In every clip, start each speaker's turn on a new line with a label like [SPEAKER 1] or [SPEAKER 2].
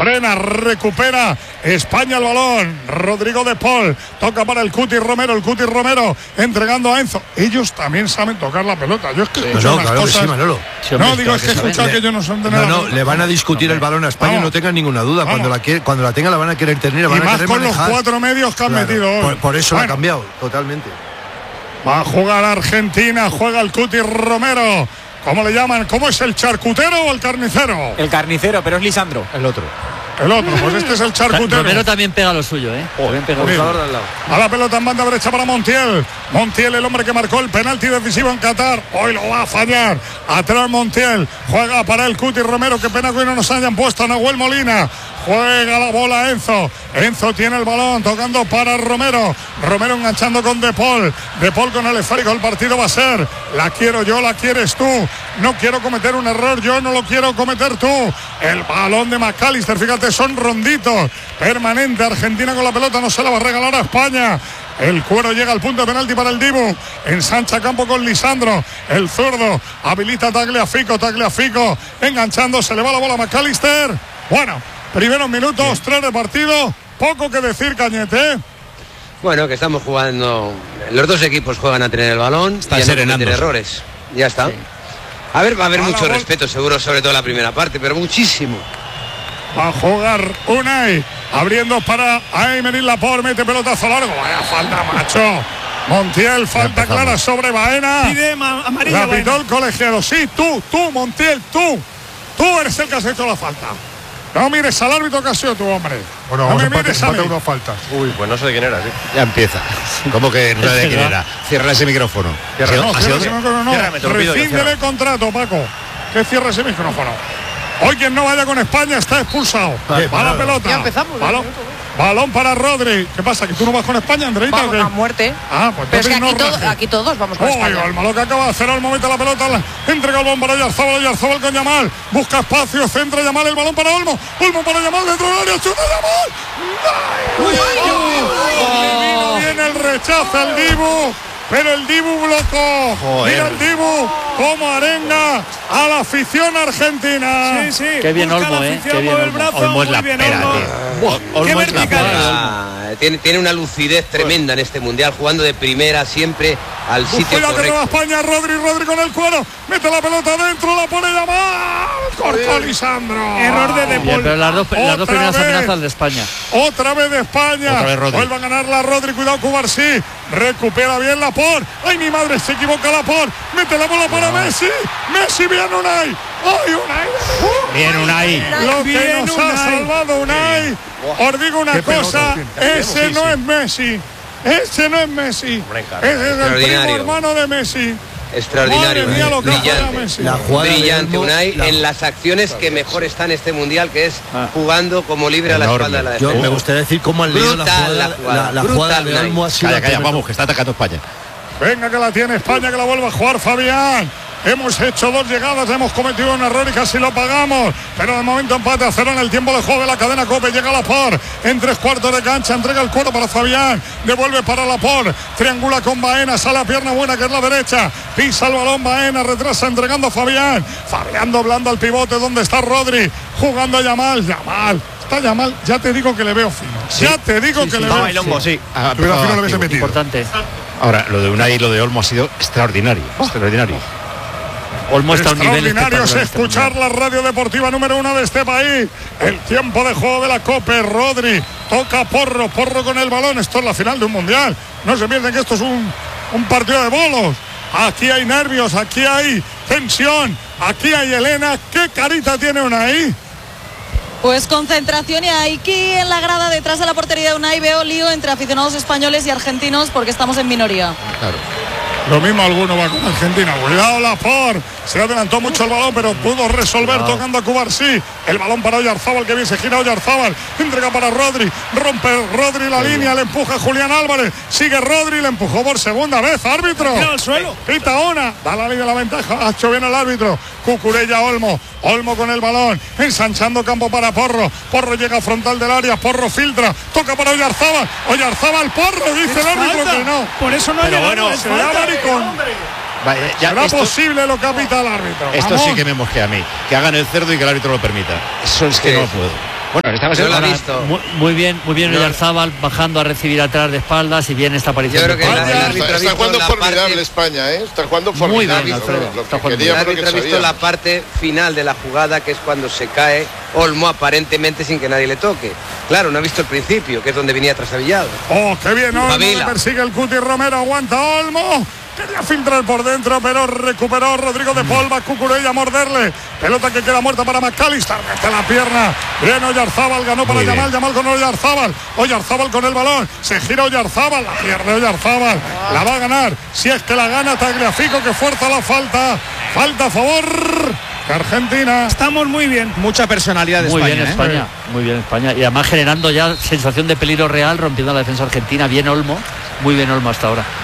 [SPEAKER 1] frena, recupera España el balón. Rodrigo de Paul toca para el Cuti Romero, entregando a Enzo. Ellos también saben tocar la pelota. Yo es que escucho unas cosas.
[SPEAKER 2] Sí, Manolo.
[SPEAKER 1] Sí, hombre, no, digo, es que escuchar que ellos no son de nada.
[SPEAKER 2] No, le van a discutir el balón a España, no tengan ninguna duda. Cuando la tenga la van a querer tener, la van a querer manejar. Y más con los 4 medios que han metido hoy. Por eso lo ha cambiado totalmente.
[SPEAKER 1] Va a jugar Argentina, juega el Cuti Romero. ¿Cómo le llaman? ¿Cómo es el charcutero o el carnicero?
[SPEAKER 3] El carnicero, pero es Lisandro.
[SPEAKER 2] El otro,
[SPEAKER 1] pues este es el charcutero.
[SPEAKER 4] Romero también pega lo suyo, También pega
[SPEAKER 1] de al lado. A la pelota en banda derecha para Montiel. Montiel, el hombre que marcó el penalti decisivo en Qatar. Hoy lo va a fallar. Atrás Montiel. Juega para el Cuti Romero. Qué pena que hoy no nos hayan puesto a Nahuel Molina. Juega la bola Enzo. Enzo tiene el balón tocando para Romero. Romero enganchando con De Paul. De Paul con el esférico. El partido va a ser: la quiero yo, la quieres tú. No quiero cometer un error, yo no lo quiero cometer tú. El balón de McAllister, fíjate, son ronditos. Permanente, Argentina con la pelota, no se la va a regalar a España. El cuero llega al punto de penalti para el Dibu. Ensancha campo con Lisandro. El zurdo habilita a Tagliafico. Enganchando, se le va la bola a McAllister. Bueno, primeros minutos, 3 de partido. Poco que decir, Cañete.
[SPEAKER 5] Bueno, que estamos jugando. Los dos equipos juegan a tener el balón y a no cometer errores. Ya está. Sí. A ver, va a haber mucho respeto, seguro, sobre todo en la primera parte, pero muchísimo.
[SPEAKER 1] Va a jugar Unai, abriendo para Aymeric Laporte, mete pelotazo largo. Vaya falta, macho. Montiel, falta clara sobre Baena.
[SPEAKER 3] Pide amarilla.
[SPEAKER 1] La pitó el colegiado. Sí, tú, Montiel, tú eres el que has hecho la falta. No mires al árbitro que ha sido tu hombre.
[SPEAKER 2] Bueno,
[SPEAKER 1] no
[SPEAKER 2] me
[SPEAKER 1] mires a mí.
[SPEAKER 2] Una falta.
[SPEAKER 6] Uy, pues no sé de quién era, sí.
[SPEAKER 2] Ya empieza. ¿Cómo que no sé de quién era? Cierra ese micrófono.
[SPEAKER 1] Rescíndele contrato, Paco. Que cierre ese micrófono. Hoy quien no vaya con España está expulsado. Va la pelota.
[SPEAKER 7] Ya empezamos.
[SPEAKER 1] Balón para Rodri. ¿Qué pasa? ¿Que tú no vas con España, Andreita?
[SPEAKER 7] Vamos a muerte.
[SPEAKER 1] Pues
[SPEAKER 7] pero es que aquí todos vamos con España.
[SPEAKER 1] El malo que acaba de hacer al momento la pelota. Entrega el balón para Oyarzabal con Yamal. Busca espacio, centra Yamal, el balón para Olmo. Olmo para Yamal dentro del área. Chuta Yamal. Viene el rechazo al Dibu. Pero el Dibu blocó. Mira el Dibu como arenga a la afición argentina.
[SPEAKER 3] Sí.
[SPEAKER 4] Qué bien Olmo,
[SPEAKER 3] Qué bien
[SPEAKER 2] Olmo es la pera, tío.
[SPEAKER 3] Qué vertical.
[SPEAKER 5] Tiene una lucidez tremenda en este mundial, jugando de primera siempre al sitio correcto.
[SPEAKER 1] Nueva España, Rodri con el cuero. Mete la pelota adentro, la pone Yamal. Cortó Lisandro.
[SPEAKER 3] Error de Paul.
[SPEAKER 4] Pero las dos primeras amenazas de España.
[SPEAKER 1] Otra vez de España. Vuelve a ganar la Rodri. Cuidado, Cubarsí. Recupera bien Laporte. Ay, mi madre, se equivoca Laporte. Mete la bola para Messi. Messi, bien Unai. ¡Ay, Unai!
[SPEAKER 2] Bien Unai.
[SPEAKER 1] Lo que nos ha salvado Unai. Os digo una cosa. Ese no es Messi. Ese no es Messi. Ese es el primo hermano de Messi.
[SPEAKER 5] Extraordinario,
[SPEAKER 1] mía,
[SPEAKER 5] brillante Unai en las acciones que mejor está en este mundial, que es jugando como libre a la espalda de la defensa.
[SPEAKER 2] Me gustaría decir cómo han leído la jugada de Olmo.
[SPEAKER 6] Calla, vamos, que está atacando España.
[SPEAKER 1] Venga, que la tiene España, que la vuelva a jugar Fabián. Hemos hecho 2 llegadas, hemos cometido un error y casi lo pagamos. Pero de momento empate a 0 en el tiempo de juego de la cadena COPE. Llega Laporte en 3/4 de cancha, entrega el cuero para Fabián, devuelve para Laporte, triangula con Baena, sale a pierna buena que es la derecha, pisa el balón Baena, retrasa entregando a Fabián doblando al pivote donde está Rodri, jugando a Yamal. Está Yamal, ya te digo que le veo fino. Ya te digo que le veo fino.
[SPEAKER 6] Sí.
[SPEAKER 2] Pero al final lo habéis metido.
[SPEAKER 4] Importante.
[SPEAKER 6] Ahora, lo de Unai y lo de Olmo ha sido extraordinario.
[SPEAKER 4] Olmo está a un nivel
[SPEAKER 1] extraordinario. Es escuchar la radio deportiva número 1 de este país. El tiempo de juego de la COPE. Rodri toca Porro con el balón. Esto es la final de un mundial. No se piensen que esto es un partido de bolos. Aquí hay nervios, aquí hay tensión, aquí hay Elena. ¿Qué carita tiene Unai?
[SPEAKER 8] Pues concentración, y aquí en la grada detrás de la portería de Unai veo lío entre aficionados españoles y argentinos porque estamos en minoría.
[SPEAKER 2] Claro.
[SPEAKER 1] Lo mismo alguno va con Argentina. Cuidado Laporte. Se adelantó mucho el balón, pero pudo resolver tocando a Cubarsí. El balón para Oyarzabal, que bien se gira Oyarzabal. Entrega para Rodri. Rompe Rodri la línea, le empuja Julián Álvarez. Sigue Rodri, le empujó por segunda vez. Árbitro.
[SPEAKER 3] Al suelo.
[SPEAKER 1] Pita una. Da la línea de la ventaja. Ha hecho bien el árbitro. Cucurella Olmo. Olmo con el balón. Ensanchando campo para Porro. Porro llega frontal del área. Porro filtra. Toca para Oyarzabal. Oyarzabal, Porro. Dice el árbitro que no.
[SPEAKER 3] Por eso no ha llegado.
[SPEAKER 1] Se da maricón. ¿Será posible lo que ha pitado el árbitro?
[SPEAKER 6] Esto sí que me mosquea a mí. Que hagan el cerdo y que el árbitro lo permita. Eso es que no puedo. Bueno, en esta ocasión
[SPEAKER 5] lo he visto.
[SPEAKER 4] Muy bien Oyarzábal bajando a recibir atrás de espaldas y bien esta aparición.
[SPEAKER 5] Yo creo que
[SPEAKER 9] está jugando formidable España, ¿eh? Está jugando formidable.
[SPEAKER 4] Muy bien, Alfredo.
[SPEAKER 5] El árbitro ha visto la parte final de la jugada, que es cuando se cae Olmo aparentemente sin que nadie le toque. Claro, no ha visto el principio, que es donde venía trastabillado.
[SPEAKER 1] ¡Oh, qué bien! Olmo le persigue el Cuti Romero, aguanta Olmo. Quería filtrar por dentro, pero recuperó Rodrigo de Paul. Va Cucurella a morderle. Pelota que queda muerta para McAllister. Mete la pierna. Bien Oyarzábal, ganó para Yamal. Yamal con Oyarzábal. Oyarzábal con el balón. Se gira Oyarzábal. La pierde Oyarzábal. La va a ganar. Si es que la gana Tagliafico, que fuerza la falta. Falta a favor de Argentina.
[SPEAKER 3] Estamos muy bien. Mucha personalidad de
[SPEAKER 4] muy
[SPEAKER 3] España.
[SPEAKER 4] Bien España. Muy bien España. Y además generando ya sensación de peligro real, rompiendo la defensa argentina. Bien Olmo. Muy bien Olmo hasta ahora.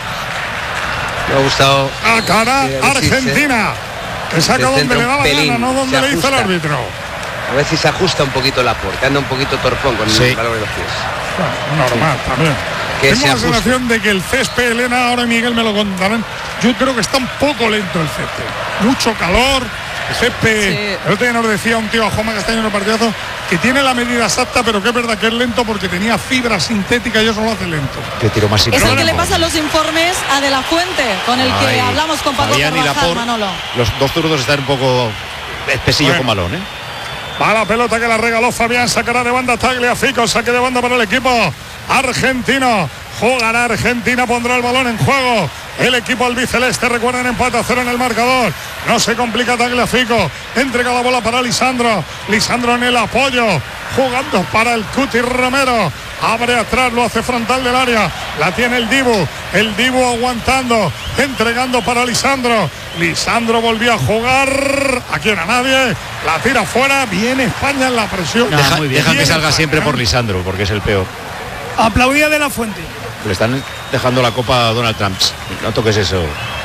[SPEAKER 5] Me ha gustado.
[SPEAKER 1] A cara Argentina. Que saca donde le da la gana, no donde le dice el árbitro.
[SPEAKER 5] A ver si se ajusta un poquito Laporte, anda un poquito torpón con el valor de los pies.
[SPEAKER 1] Bueno, normal, también.
[SPEAKER 5] Que
[SPEAKER 1] tengo la sensación de que el césped, Elena, ahora Miguel me lo contarán, yo creo que está un poco lento el césped. Mucho calor. El césped, el otro día nos decía un tío a Juanma Castaño en el partidazo que tiene la medida exacta, pero que es verdad que es lento porque tenía fibra sintética y eso lo hace lento.
[SPEAKER 6] Que tiro más
[SPEAKER 8] es el que le pasa los informes a De La Fuente, con el que hablamos con Paco Carvajal, Manolo.
[SPEAKER 6] Los dos zurdos están un poco espesillos con balón, ¿eh?
[SPEAKER 1] Va la pelota que la regaló Fabián, sacará de banda Tagliafico, saque de banda para el equipo argentino. Jugará Argentina, pondrá el balón en juego el equipo albiceleste. Recuerden, empate a 0 en el marcador. No se complica Tagliafico. Entrega la bola para Lisandro. Lisandro en el apoyo, jugando para el Cuti Romero. Abre atrás, lo hace frontal del área. La tiene el Dibu. El Dibu aguantando, entregando para Lisandro. Lisandro volvió a jugar. Aquí no nadie. La tira fuera. Viene España en la presión.
[SPEAKER 6] Deja que salga siempre por Lisandro, porque es el peor.
[SPEAKER 3] Aplaudía De La Fuente.
[SPEAKER 6] Le están dejando la copa a Donald Trump. No toques eso.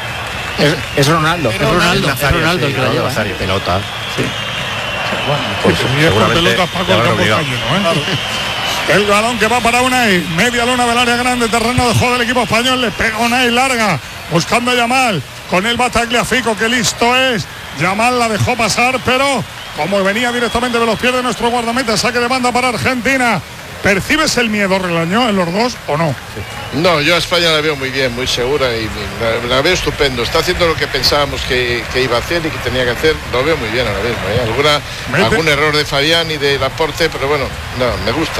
[SPEAKER 3] Es Ronaldo.
[SPEAKER 4] Es Ronaldo el que la lleva.
[SPEAKER 6] Pelota.
[SPEAKER 1] Sí. Bueno, seguramente el balón que va para Unai, media luna del área grande, terreno de juego del equipo español. Le pega Unai larga, buscando a Yamal. Con el Tagliafico, que listo es. Yamal la dejó pasar, pero como venía directamente de los pies de nuestro guardameta, saque de banda para Argentina. ¿Percibes el miedo, Relañó, en los dos o no?
[SPEAKER 9] No, yo a España la veo muy bien, muy segura y la veo estupendo. Está haciendo lo que pensábamos que iba a hacer y que tenía que hacer. Lo veo muy bien ahora mismo, ¿eh? Algún error de Fabián y de Laporte, pero bueno, no, me gusta.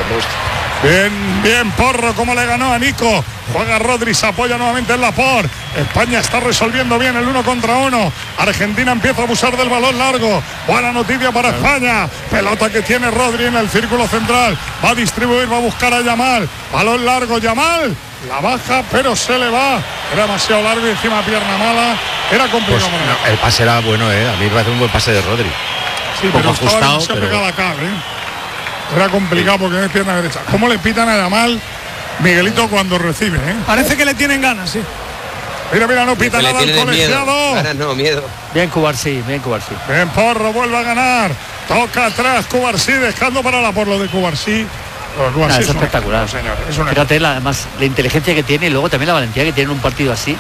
[SPEAKER 1] Bien, Porro, como le ganó a Nico. Juega Rodri, se apoya nuevamente en Laporte. España está resolviendo bien el 1 contra 1. Argentina empieza a abusar del balón largo. Buena noticia para España. Pelota que tiene Rodri en el círculo central. Va a distribuir, va a buscar a Yamal. Balón largo, Yamal. La baja, pero se le va. Era demasiado largo y encima pierna mala. Era complicado.
[SPEAKER 6] Pues, no, el pase era bueno, ¿eh? A mí me parece un buen pase de Rodri.
[SPEAKER 1] Sí, pero ajustado, se pegaba acá, Era complicado porque es pierna derecha. ¿Cómo le pitan a Yamal, Miguelito, cuando recibe?
[SPEAKER 3] Parece que le tienen ganas, sí.
[SPEAKER 1] Mira, no pita nada el colegiado.
[SPEAKER 5] Ganas no, miedo.
[SPEAKER 4] Bien Cubarsí. Bien
[SPEAKER 1] Porro, vuelve a ganar. Toca atrás Cubarsí, dejando para por lo de Cubarsí.
[SPEAKER 4] Es espectacular. Fíjate, además, la inteligencia que tiene y luego también la valentía que tiene en un partido así.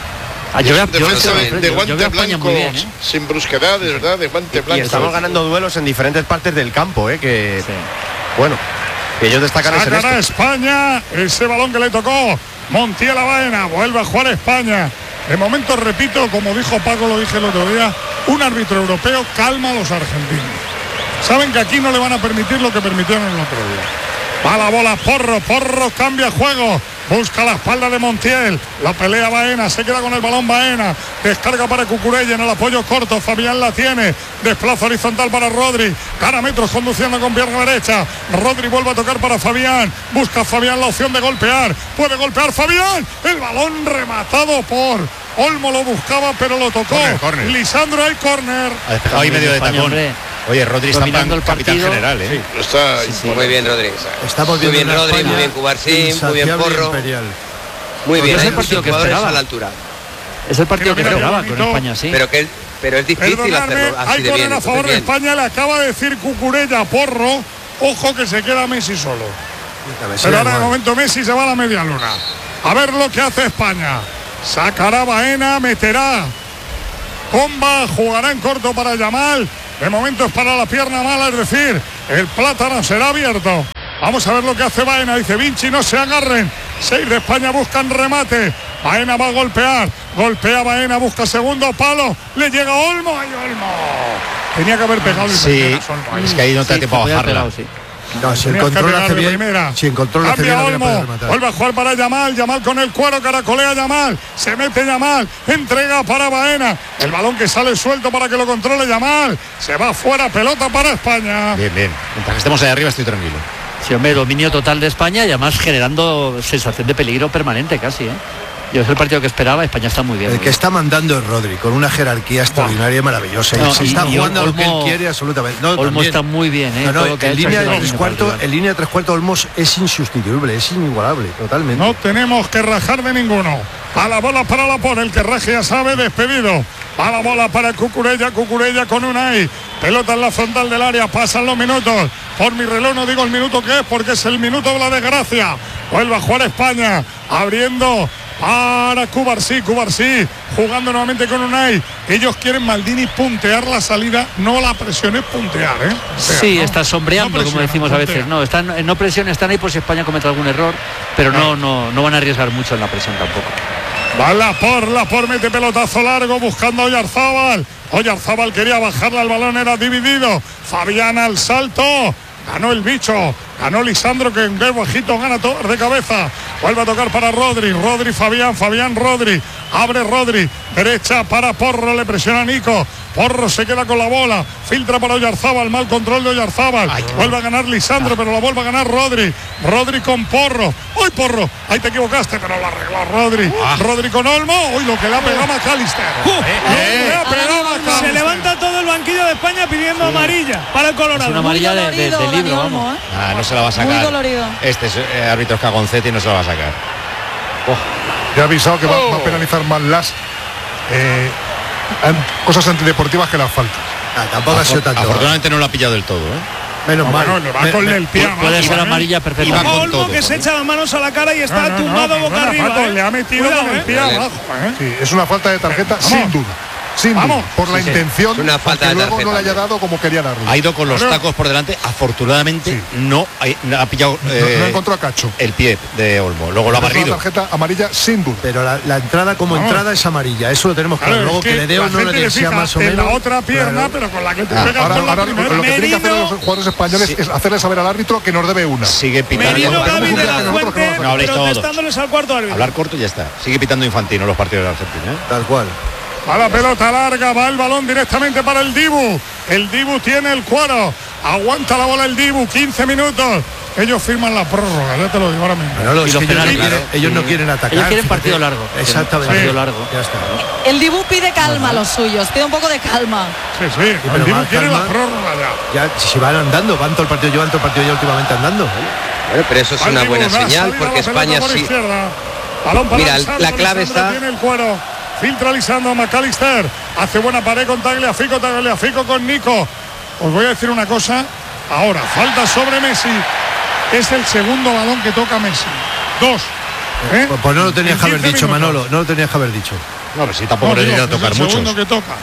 [SPEAKER 9] De guante blanco, bien, sin brusquedades, ¿verdad? De guante blanco.
[SPEAKER 6] Y estamos ganando duelos en diferentes partes del campo, que bueno, que ellos destacan en esto.
[SPEAKER 1] España, ese balón que le tocó Montiel a Baena, vuelve a jugar España. De momento, repito, como dijo Paco, lo dije el otro día, un árbitro europeo calma a los argentinos. Saben que aquí no le van a permitir lo que permitieron el otro día. Va la bola, Porro cambia juego. Busca la espalda de Montiel. La pelea Baena. Se queda con el balón Baena. Descarga para Cucurella en el apoyo corto. Fabián la tiene. Desplaza horizontal para Rodri. Gana metros conduciendo con pierna derecha. Rodri vuelve a tocar para Fabián. Busca Fabián la opción de golpear. Puede golpear Fabián. El balón rematado por Olmo. Lo buscaba pero lo tocó. Corner. Lisandro, hay córner.
[SPEAKER 6] Ahí medio de tacón. Oye, Rodri está en capitán general,
[SPEAKER 9] Sí. Está
[SPEAKER 5] muy bien, Rodri.
[SPEAKER 2] Estamos
[SPEAKER 5] muy bien, Rodri, muy bien, Cubarsí, muy bien, Porro. Muy bien,
[SPEAKER 4] es el partido que esperaba
[SPEAKER 5] a la altura.
[SPEAKER 4] Es el partido que esperaba con España, sí.
[SPEAKER 5] Pero es difícil hacerlo así de bien.
[SPEAKER 1] Hay a favor de España, le acaba de decir Cucurella a Porro. Ojo que se queda Messi solo. Pero ahora de momento Messi se va a la media luna. A ver lo que hace España. Sacará Baena, meterá Comba, jugará en corto para Yamal. De momento es para la pierna mala, es decir, El plátano será abierto. Vamos a ver lo que hace Baena. Dice Vinci, no se agarren. 6 de España buscan remate. Baena va a golpear. Golpea Baena, busca segundo palo. Le llega Olmo. ¡Ay, Olmo! Tenía que haber pegado el
[SPEAKER 10] sí, es que ahí no te da tiempo a bajarla.
[SPEAKER 2] No, si el control hace bien, si el control hace bien,
[SPEAKER 1] Olmo, vuelve a jugar para Yamal, Yamal con el cuero, caracolea Yamal, se mete Yamal, entrega para Baena, el balón que sale suelto para que lo controle Yamal, se va fuera, pelota para España.
[SPEAKER 10] Bien, mientras que estemos ahí arriba estoy tranquilo.
[SPEAKER 4] Sí, hombre, dominio total de España y además generando sensación de peligro permanente casi, ¿eh? Yo es el partido que esperaba, España está muy bien.
[SPEAKER 2] El que está mandando es Rodri, con una jerarquía extraordinaria y maravillosa. No, se está jugando a lo que él quiere absolutamente. No,
[SPEAKER 4] Olmo está muy bien, ¿eh?
[SPEAKER 2] En línea de 3/4, Olmos es insustituible, es inigualable, totalmente.
[SPEAKER 1] No tenemos que rajar de ninguno. A la bola para Laporte, el que raje ya sabe, despedido. A la bola para Cucurella con Unai. Pelota en la frontal del área, pasan los minutos. Por mi reloj no digo el minuto que es, porque es el minuto de la desgracia. Vuelve a jugar España, abriendo para Cubarsí, jugando nuevamente con Unai. Ellos quieren, Maldini, puntear la salida, no la presión, es puntear, ¿eh?
[SPEAKER 4] O sea, sí, ¿no? Está sombreando, no como decimos a veces. No, están, no presión, están ahí por si España comete algún error, pero no van a arriesgar mucho en la presión tampoco.
[SPEAKER 1] Va Laporte mete pelotazo largo buscando a Oyarzábal. Oyarzábal quería bajarle al balón, era dividido. Fabián al salto. Ganó el bicho, ganó Lisandro, que en vez bajito gana todo de cabeza. Vuelve a tocar para Rodri, Fabián, Rodri. Abre Rodri, derecha para Porro, le presiona Nico. Porro se queda con la bola, filtra para Oyarzábal, mal control de Oyarzábal. Vuelve a ganar Lisandro, pero la vuelve a ganar Rodri. Rodri con Porro. ¡Uy, Porro! Ahí te equivocaste, pero la arregló Rodri. Rodri con Olmo. ¡Uy, lo que le ha pegado McAllister!
[SPEAKER 3] Se levanta todo el banquillo de España pidiendo amarilla para el Colorado.
[SPEAKER 4] Es una amarilla de libro, vamos.
[SPEAKER 10] No se la va a sacar.
[SPEAKER 8] Muy dolorido.
[SPEAKER 10] Este es árbitro Cagoncetti, no se la va a sacar.
[SPEAKER 1] Ya ha avisado que va a penalizar más las cosas antideportivas que las faltas.
[SPEAKER 2] Tampoco ha sido tanto.
[SPEAKER 10] Afortunadamente no lo ha pillado del todo,
[SPEAKER 2] Menos mal.
[SPEAKER 1] Le va con el pie.
[SPEAKER 4] Puede ser amarilla perfectamente.
[SPEAKER 3] Olmo que se echa las manos a la cara y está tumbado boca arriba.
[SPEAKER 1] Le ha metido con el pie abajo. Sí, es una falta de tarjeta sin duda. Por la intención,
[SPEAKER 5] una falta de
[SPEAKER 1] luego no le haya dado como quería darle.
[SPEAKER 10] Ha ido con los tacos por delante, afortunadamente no ha pillado
[SPEAKER 1] no encontró a Cacho
[SPEAKER 10] el pie de Olmo, luego lo ha barrido.
[SPEAKER 1] Una tarjeta amarilla sin duda.
[SPEAKER 2] Pero la entrada como entrada es amarilla, eso lo tenemos claro. Luego que le dé o no le dé, sea más o menos.
[SPEAKER 1] En la otra pierna, pero con la que te pega con la primera. Lo que tienen que hacer los jugadores españoles es hacerle saber al árbitro que nos debe una.
[SPEAKER 10] Sigue pitando.
[SPEAKER 3] No habléis todos. Al cuarto árbitro.
[SPEAKER 10] Hablar corto y ya está. Sigue pitando Infantino los partidos de Argentina,
[SPEAKER 2] Tal cual.
[SPEAKER 1] A la pelota larga, va el balón directamente para el Dibu. El Dibu tiene el cuero. Aguanta la bola el Dibu, 15 minutos. Ellos firman la prórroga, ya te lo digo ahora mismo.
[SPEAKER 2] Pero ellos no quieren atacar.
[SPEAKER 4] Ellos quieren partido largo.
[SPEAKER 2] Exactamente.
[SPEAKER 4] Partido largo.
[SPEAKER 2] Ya está.
[SPEAKER 8] El Dibu pide calma a los suyos, pide un poco de calma.
[SPEAKER 1] Sí. El Dibu quiere la prórroga ya.
[SPEAKER 2] Si van andando, van todo el partido, llevan todo el partido ya últimamente andando.
[SPEAKER 5] Bueno, pero eso es una buena señal, porque España sí. Mira, la clave está.
[SPEAKER 1] Tiene el cuero. Filtra Lisandro a McAllister. Hace buena pared con Tagliafico con Nico. Os voy a decir una cosa. Ahora, falta sobre Messi. Es el segundo balón que toca Messi. 2.
[SPEAKER 2] Pues no lo tenías que haber dicho, Manolo. No lo tenías que haber dicho.
[SPEAKER 10] No, pero sí, tampoco necesita tocar mucho.
[SPEAKER 1] Segundo que toca.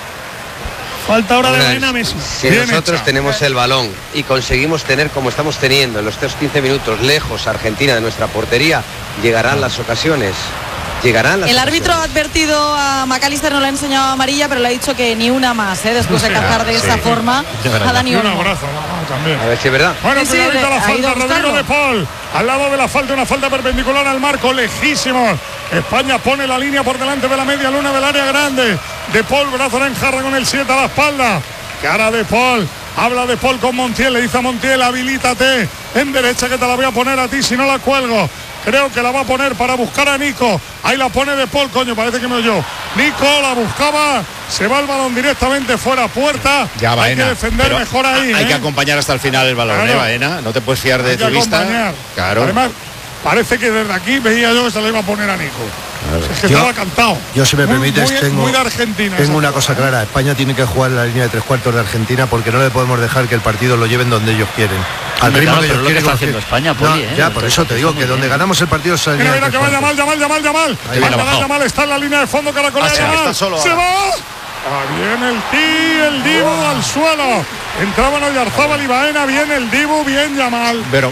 [SPEAKER 3] Falta ahora de Baena Messi.
[SPEAKER 5] Si nosotros tenemos el balón y conseguimos tener como estamos teniendo en los 15 minutos lejos a Argentina de nuestra portería, llegarán las ocasiones. El
[SPEAKER 8] árbitro ha advertido a McAllister, no le ha enseñado amarilla, pero le ha dicho que ni una más, después de cazar de esa forma a Dani Olmo.
[SPEAKER 1] Un abrazo también.
[SPEAKER 5] A ver si es verdad.
[SPEAKER 1] Bueno, cuidadito la falta, Rodrigo de Paul. Al lado de la falta, una falta perpendicular al marco, lejísimos. España pone la línea por delante de la media luna del área grande. De Paul, brazo en jarra con el 7 a la espalda. Cara de Paul. Habla de Paul con Montiel, le dice a Montiel, habilítate en derecha que te la voy a poner a ti si no la cuelgo. Creo que la va a poner para buscar a Nico. Ahí la pone de Paul, coño, parece que me oyó. Nico la buscaba, se va el balón directamente fuera puerta.
[SPEAKER 10] Ya, Baena,
[SPEAKER 1] hay que defender mejor ahí.
[SPEAKER 10] Hay que acompañar hasta el final el balón, Baena. No te puedes fiar de tu vista. Claro.
[SPEAKER 1] Además, parece que desde aquí veía yo que se le iba a poner a Nico. Es que estaba cantado.
[SPEAKER 2] Yo, si me permites,
[SPEAKER 1] muy de Argentina,
[SPEAKER 2] tengo una cosa clara. España tiene que jugar en la línea de 3/4 de Argentina, porque no le podemos dejar que el partido lo lleven donde ellos quieren.
[SPEAKER 4] Al ritmo que ellos quieren. Está haciendo España, Poli,
[SPEAKER 2] ya, por eso te digo que donde ganamos el partido es la línea de 3/4.
[SPEAKER 1] Que va Yamal. Está en la línea de fondo, caracolea Yamal. Se va. Viene el Dibu al suelo. Entraban Oyarzábal y Baena, bien el Dibu, bien Yamal.
[SPEAKER 10] Pero